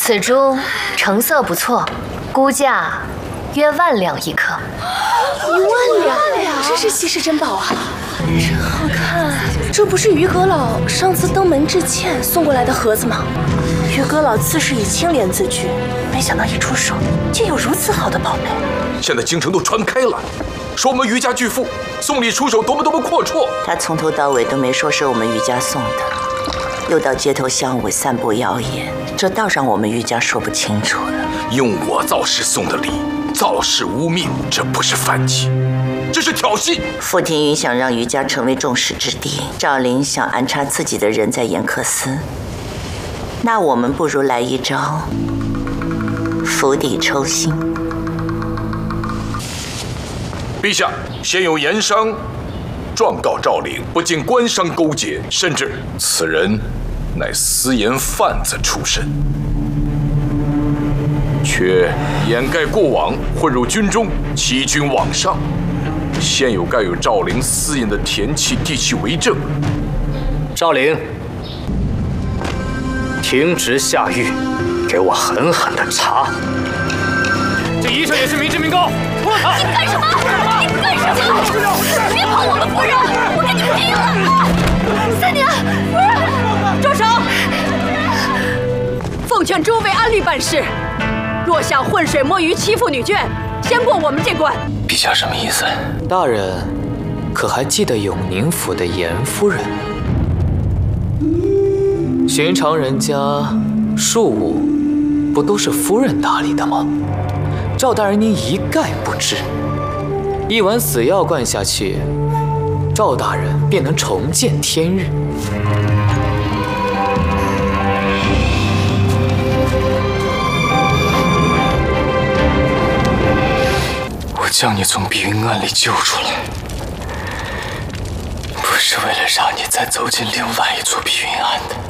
此珠成色不错，估价约10000两一颗。 1万两，真是稀世珍宝啊！真好看，这不是于阁老上次登门致歉送过来的盒子吗？于阁老自是以清廉自居，没想到一出手竟有如此好的宝贝。 现在京城都传开了，说我们于家巨富，送礼出手多么阔绰。 他从头到尾都没说是我们于家送的，又到街头巷尾散布谣言，这倒让我们于家说不清楚了。 用我造势送的礼，造势污蔑，这不是反击，这是挑衅。 傅庭云想让于家成为众矢之的，赵林想安插自己的人在严克司，那我们不如来一招釜底抽薪。 陛下，先有盐商状告赵灵不仅官商勾结，甚至此人乃私盐贩子出身，却掩盖过往，混入军中，欺君罔上。现有盖有赵灵私盐的田契、地契为证。 赵灵，停职下狱，给我狠狠的查！这医生也是民脂民膏，拖他！ 你干什么？你干什么？别碰我们夫人！我跟你拼了！三娘，夫人， 住手！奉劝诸位按律办事，若想浑水摸鱼欺负女眷，先过我们这关。 陛下什么意思？大人可还记得永宁府的严夫人？寻常人家庶务不都是夫人打理的吗？赵大人您一概不知，一碗死药灌下去，赵大人便能重见天日。我将你从避孕案里救出来，不是为了让你再走进另外一座避孕案的。